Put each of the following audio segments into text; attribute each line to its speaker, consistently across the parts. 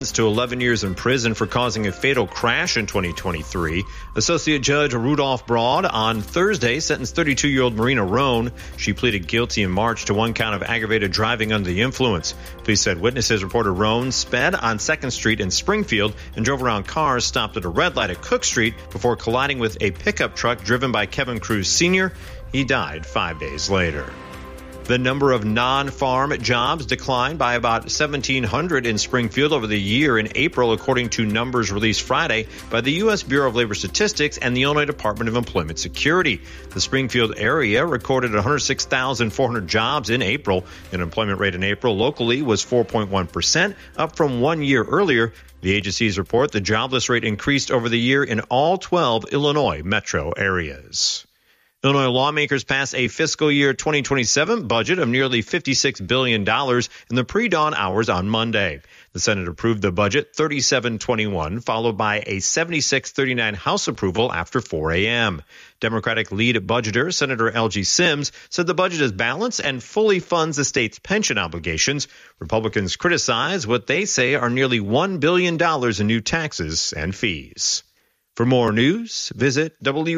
Speaker 1: To 11 years in prison for causing a fatal crash in 2023. Associate Judge Rudolph Broad on Thursday sentenced 32-year-old Marina Roan. She pleaded guilty in March to one count of aggravated driving under the influence. Police said witnesses reported Roan sped on 2nd Street in Springfield and drove around cars stopped at a red light at Cook Street before colliding with a pickup truck driven by Kevin Cruz Sr. He died 5 days later. The number of non-farm jobs declined by about 1,700 in Springfield over the year in April, according to numbers released Friday by the U.S. Bureau of Labor Statistics and the Illinois Department of Employment Security. The Springfield area recorded 106,400 jobs in April. The unemployment rate in April locally was 4.1%, up from 1 year earlier. The agencies report the jobless rate increased over the year in all 12 Illinois metro areas. Illinois lawmakers passed a fiscal year 2027 budget of nearly $56 billion in the pre-dawn hours on Monday. The Senate approved the budget 37-21, followed by a 76-39 House approval after 4 a.m. Democratic lead budgeter Senator L.G. Sims said the budget is balanced and fully funds the state's pension obligations. Republicans criticize what they say are nearly $1 billion in new taxes and fees. For more news, visit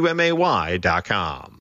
Speaker 1: WMAY.com.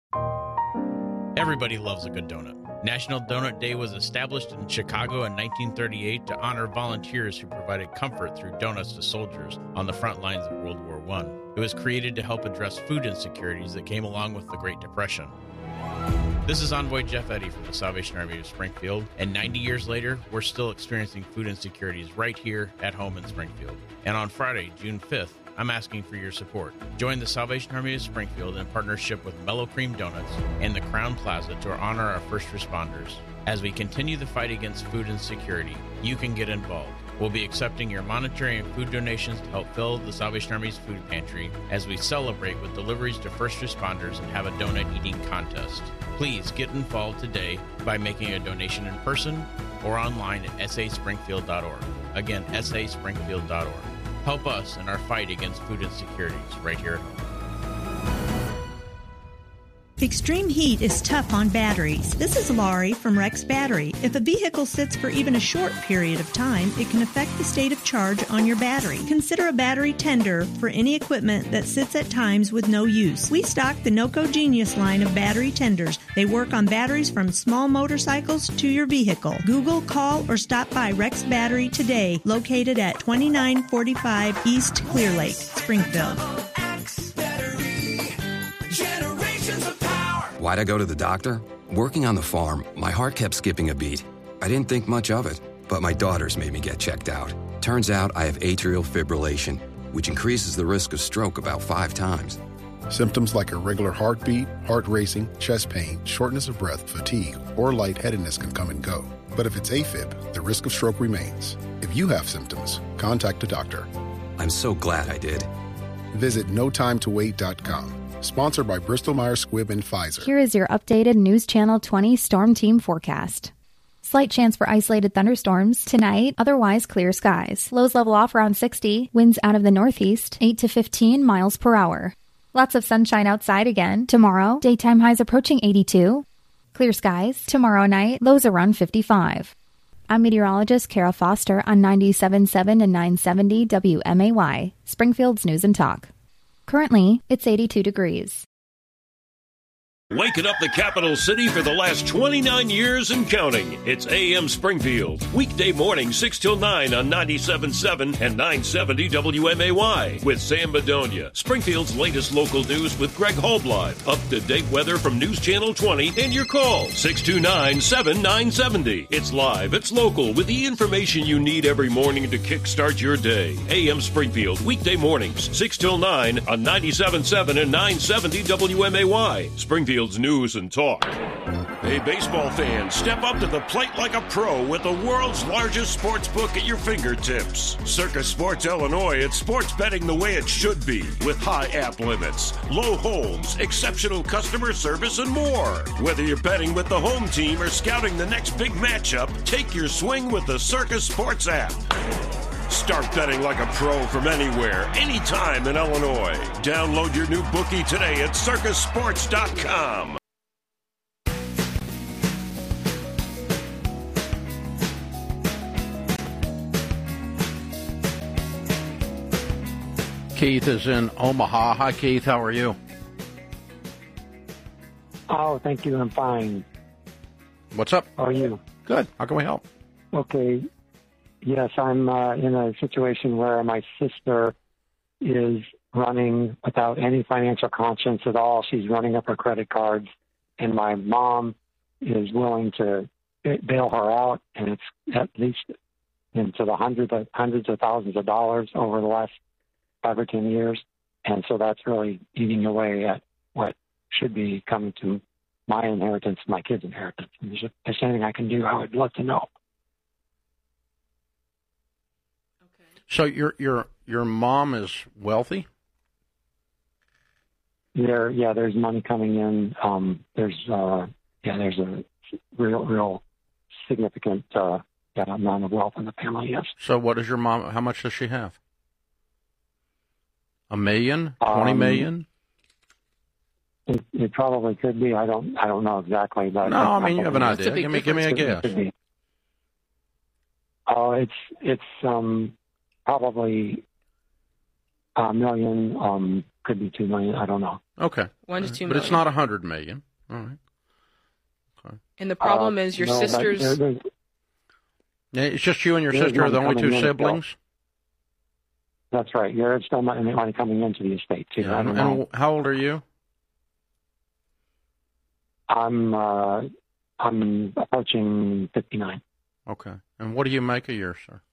Speaker 2: Everybody loves a good donut. National Donut Day was established in Chicago in 1938 to honor volunteers who provided comfort through donuts to soldiers on the front lines of World War I. It was created to help address food insecurities that came along with the Great Depression. This is Envoy Jeff Eddy from the Salvation Army of Springfield, and 90 years later, we're still experiencing food insecurities right here at home in Springfield. And on Friday, June 5th, I'm asking for your support. Join the Salvation Army of Springfield in partnership with Mellow Cream Donuts and the Crown Plaza to honor our first responders. As we continue the fight against food insecurity, you can get involved. We'll be accepting your monetary and food donations to help fill the Salvation Army's food pantry as we celebrate with deliveries to first responders and have a donut eating contest. Please get involved today by making a donation in person or online at saspringfield.org. Again, saspringfield.org. Help us in our fight against food insecurities right here at home.
Speaker 3: Extreme heat is tough on batteries. This is Laurie from Rex Battery. If a vehicle sits for even a short period of time, it can affect the state of charge on your battery. Consider a battery tender for any equipment that sits at times with no use. We stock the NOCO Genius line of battery tenders. They work on batteries from small motorcycles to your vehicle. Google, call, or stop by Rex Battery today, located at 2945 East Clear Lake, Springfield.
Speaker 4: Why'd I go to the doctor? Working on the farm, my heart kept skipping a beat. I didn't think much of it, but my daughters made me get checked out. Turns out I have atrial fibrillation, which increases the risk of stroke about 5 times.
Speaker 5: Symptoms like irregular heartbeat, heart racing, chest pain, shortness of breath, fatigue, or lightheadedness can come and go. But if it's AFib, the risk of stroke remains. If you have symptoms, contact a doctor.
Speaker 4: I'm so glad I did.
Speaker 5: Visit notimetowait.com. Sponsored by Bristol-Myers Squibb and Pfizer.
Speaker 6: Here is your updated News Channel 20 Storm Team forecast. Slight chance for isolated thunderstorms. Tonight, otherwise clear skies. Lows level off around 60. Winds out of the northeast, 8 to 15 miles per hour. Lots of sunshine outside again. Tomorrow, daytime highs approaching 82. Clear skies. Tomorrow night, lows around 55. I'm meteorologist Kara Foster on 97.7 and 970 WMAY, Springfield's News and Talk. Currently, it's 82 degrees.
Speaker 7: Waking up the capital city for the last 29 years and counting. It's AM Springfield. Weekday morning, 6 till 9 on 97.7 and 970 WMAY with Sam Bedonia. Springfield's latest local news with Greg Holbline. Up-to-date weather from News Channel 20 and your call, 629-7970. It's live, it's local, with the information you need every morning to kickstart your day. AM Springfield, weekday mornings, 6 till 9 on 97.7 and 970 WMAY. Springfield News and Talk. Hey, baseball fans, step up to the plate like a pro with the world's largest sports book at your fingertips. Circus Sports Illinois, it's sports betting the way it should be, with high app limits, low holds, exceptional customer service, and more. Whether you're betting with the home team or scouting the next big matchup, take your swing with the Circus Sports app. Start betting like a pro from anywhere, anytime in Illinois. Download your new bookie today at circusports.com.
Speaker 8: Keith is in Omaha. Hi, Keith. How are you?
Speaker 9: Oh, thank you. I'm fine.
Speaker 8: What's up?
Speaker 9: How are you?
Speaker 8: Good. How can we help?
Speaker 9: Okay. Yes, I'm in a situation where my sister is running without any financial conscience at all. She's running up her credit cards, and my mom is willing to bail her out, and it's at least into the hundreds of thousands of dollars over the last 5 or 10 years. And so that's really eating away at what should be coming to my inheritance, my kids' inheritance. And if there's anything I can do, I would love to know.
Speaker 8: So your mom is wealthy?
Speaker 9: There's money coming in. There's a real significant amount of wealth in the family. Yes.
Speaker 8: So what does your mom? How much does she have? $1 million? 20 million?
Speaker 9: It probably could be. I don't know exactly. But
Speaker 8: no, I mean you have an idea. Give me a guess.
Speaker 9: It's probably $1 million. Could be $2 million. I don't know.
Speaker 8: Okay.
Speaker 10: 1 to 2 million.
Speaker 8: But it's not $100 million. All right. Okay.
Speaker 10: And the problem is your sister's.
Speaker 8: Yeah, it's just you and your sister are the only two siblings.
Speaker 9: That's right. There's still money coming into the estate too.
Speaker 8: Yeah, and how old are you?
Speaker 9: I'm approaching 59.
Speaker 8: Okay. And what do you make a year, sir?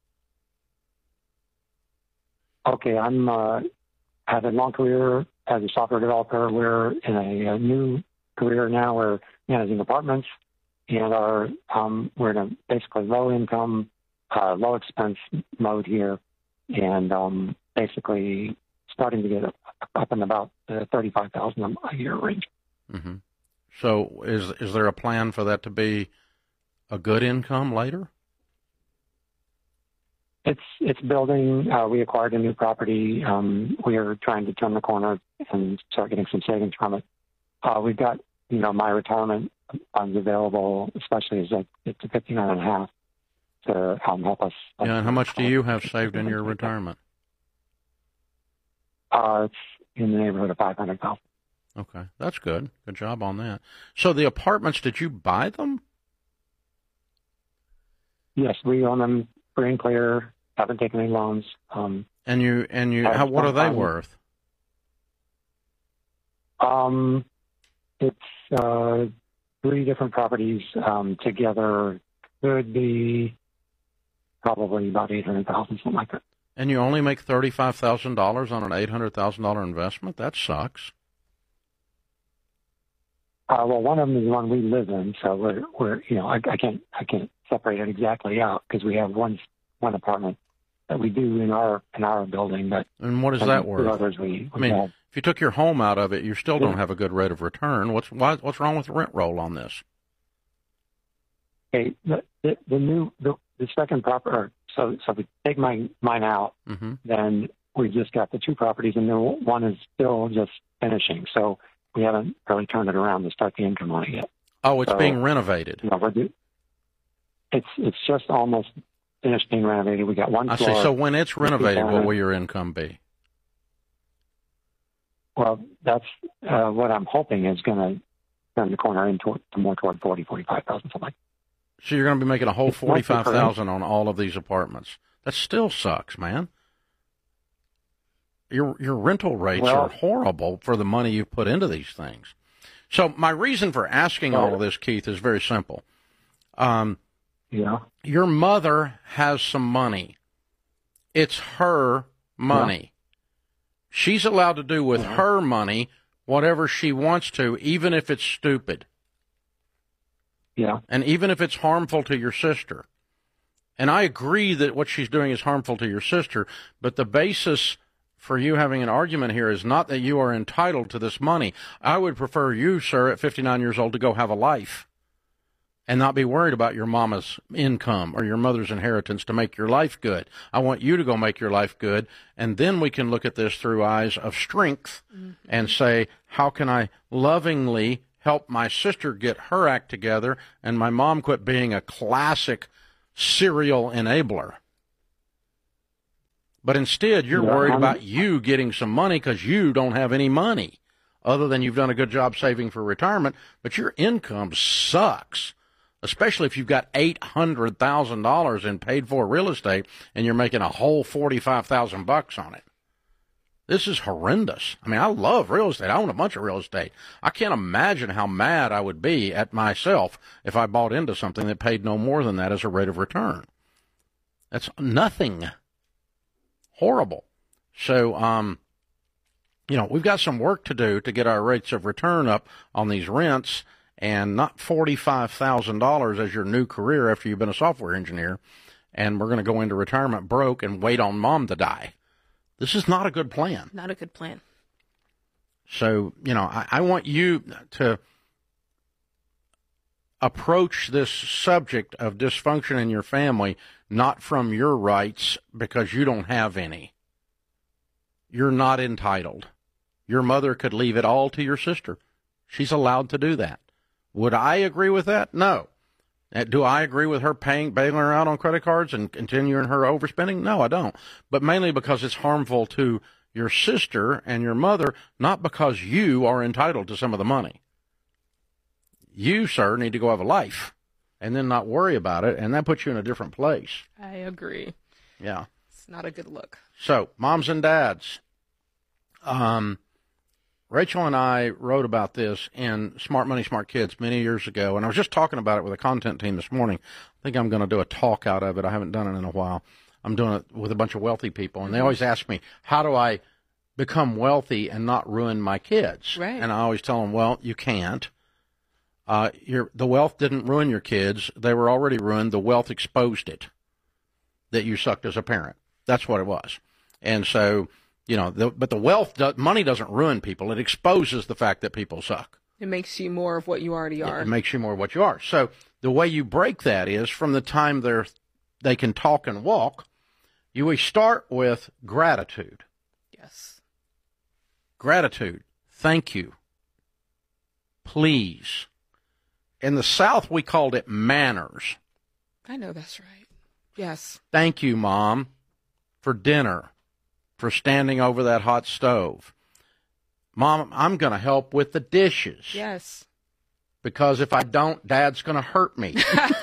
Speaker 9: Okay, had a long career as a software developer. We're in a new career now. We're managing apartments, and we're in a basically low income, low expense mode here, and basically starting to get up in about the $35,000 a year range.
Speaker 8: Mm-hmm. So is there a plan for that to be a good income later?
Speaker 9: It's building. We acquired a new property. We are trying to turn the corner and start getting some savings from it. We've got, my retirement funds available, especially as I get to 59 and a half, to help us.
Speaker 8: Yeah, and how much do you have saved in your retirement?
Speaker 9: It's in the neighborhood of $500,000.
Speaker 8: Okay, that's good. Good job on that. So the apartments, did you buy them?
Speaker 9: Yes, we own them free and clear. Haven't taken any loans.
Speaker 8: And you, what are they worth?
Speaker 9: It's 3 different properties together. Could be probably about $800,000, something like that.
Speaker 8: And you only make $35,000 on an $800,000 investment? That sucks.
Speaker 9: Well, one of them is the one we live in, so we're I can't separate it exactly out because we have one apartment that we do in our building. But
Speaker 8: and what is that worth?
Speaker 9: Others
Speaker 8: if you took your home out of it, you still don't have a good rate of return. What's wrong with the rent roll on this?
Speaker 9: Okay, the second property. So if we take mine out,
Speaker 8: mm-hmm.
Speaker 9: then we just got the 2 properties, and then one is still just finishing. So we haven't really turned it around to start the income on it yet.
Speaker 8: Oh, it's being renovated.
Speaker 9: It's just almost finished being renovated. We got one floor.
Speaker 8: I see. So when it's renovated, what will your income be?
Speaker 9: Well, that's what I'm hoping is going to turn the corner into more toward 45,000, something like that.
Speaker 8: So you're going to be making a whole $45,000 on all of these apartments. That still sucks, man. Your rental rates are horrible for the money you've put into these things. So my reason for asking all of this, Keith, is very simple. Your mother has some money. It's her money. Yeah. She's allowed to do with her money whatever she wants to, even if it's stupid.
Speaker 9: Yeah.
Speaker 8: And even if it's harmful to your sister. And I agree that what she's doing is harmful to your sister, but the basis for you having an argument here is not that you are entitled to this money. I would prefer you, sir, at 59 years old to go have a life and not be worried about your mama's income or your mother's inheritance to make your life good. I want you to go make your life good, and then we can look at this through eyes of strength and say, how can I lovingly help my sister get her act together and my mom quit being a classic serial enabler? But instead, you're worried about you getting some money because you don't have any money other than you've done a good job saving for retirement, but your income sucks, especially if you've got $800,000 in paid-for real estate and you're making a whole $45,000 on it. This is horrendous. I mean, I love real estate. I own a bunch of real estate. I can't imagine how mad I would be at myself if I bought into something that paid no more than that as a rate of return. That's nothing. Horrible. So, we've got some work to do to get our rates of return up on these rents, and not $45,000 as your new career after you've been a software engineer, and we're going to go into retirement broke and wait on mom to die. This is not a good plan.
Speaker 10: Not a good plan.
Speaker 8: So, I want you to approach this subject of dysfunction in your family not from your rights because you don't have any. You're not entitled. Your mother could leave it all to your sister. She's allowed to do that. Would I agree with that? No. Do I agree with her bailing her out on credit cards and continuing her overspending? No, I don't. But mainly because it's harmful to your sister and your mother, not because you are entitled to some of the money. You, sir, need to go have a life and then not worry about it, and that puts you in a different place.
Speaker 10: I agree.
Speaker 8: Yeah.
Speaker 10: It's not a good look.
Speaker 8: So, moms and dads, Rachel and I wrote about this in Smart Money, Smart Kids many years ago, and I was just talking about it with a content team this morning. I think I'm going to do a talk out of it. I haven't done it in a while. I'm doing it with a bunch of wealthy people, and they always ask me, how do I become wealthy and not ruin my kids?
Speaker 10: Right.
Speaker 8: And I always tell them, well, you can't. The wealth didn't ruin your kids. They were already ruined. The wealth exposed it, that you sucked as a parent. That's what it was. And so, but the money doesn't ruin people. It exposes the fact that people suck.
Speaker 10: It makes you more of what you already are.
Speaker 8: It makes you more of what you are. So the way you break that is from the time they can talk and walk, we start with gratitude.
Speaker 10: Yes.
Speaker 8: Gratitude. Thank you. Please. In the South, we called it manners.
Speaker 10: I know that's right. Yes.
Speaker 8: Thank you, Mom, for dinner, for standing over that hot stove. Mom, I'm going to help with the dishes.
Speaker 10: Yes.
Speaker 8: Because if I don't, Dad's going to hurt me.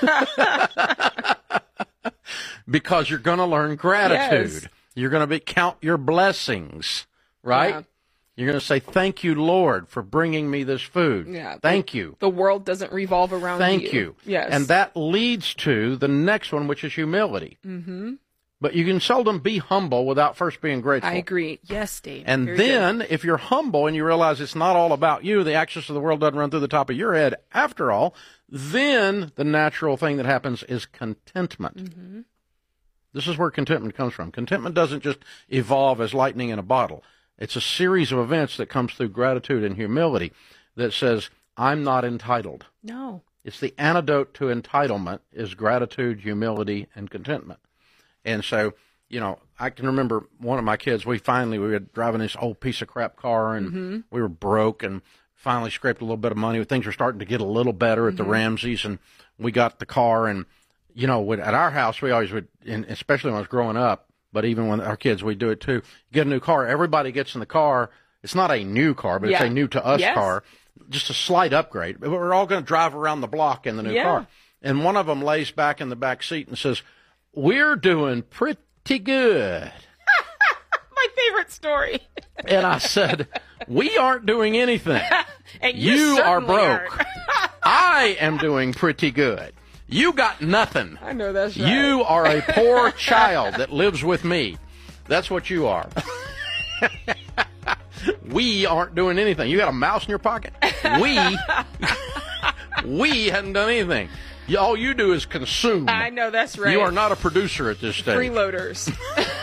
Speaker 8: Because you're going to learn gratitude. Yes. You're going to count your blessings, right? Yeah. You're going to say, thank you, Lord, for bringing me this food.
Speaker 10: Yeah.
Speaker 8: Thank you.
Speaker 10: The world doesn't revolve around you.
Speaker 8: Thank you.
Speaker 10: Yes.
Speaker 8: And that leads to the next one, which is humility.
Speaker 10: Mm-hmm.
Speaker 8: But you can seldom be humble without first being grateful.
Speaker 10: I agree. Yes, Dave.
Speaker 8: And
Speaker 10: Very
Speaker 8: then,
Speaker 10: good.
Speaker 8: If you're humble and you realize it's not all about you, the access to the world doesn't run through the top of your head after all, then the natural thing that happens is contentment.
Speaker 10: Mm-hmm.
Speaker 8: This is where contentment comes from. Contentment doesn't just evolve as lightning in a bottle. It's a series of events that comes through gratitude and humility that says, I'm not entitled.
Speaker 10: No.
Speaker 8: It's the antidote to entitlement is gratitude, humility, and contentment. And so, I can remember one of my kids, we were driving this old piece of crap car, and we were broke and finally scraped a little bit of money. Things were starting to get a little better at the Ramseys, and we got the car. And, at our house, we always would, and especially when I was growing up, but even when our kids, we do it too. Get a new car. Everybody gets in the car. It's not a new car, but it's a new to us car. Just a slight upgrade. But we're all going to drive around the block in the new car. And one of them lays back in the back seat and says, we're doing pretty good.
Speaker 10: My favorite story.
Speaker 8: And I said, we aren't doing anything.
Speaker 10: And
Speaker 8: you are broke. I am doing pretty good. You got nothing.
Speaker 10: I know that's right.
Speaker 8: You are a poor child that lives with me. That's what you are. We aren't doing anything. You got a mouse in your pocket? We hadn't done anything. All you do is consume.
Speaker 10: I know that's right.
Speaker 8: You are not a producer at this stage.
Speaker 10: Freeloaders.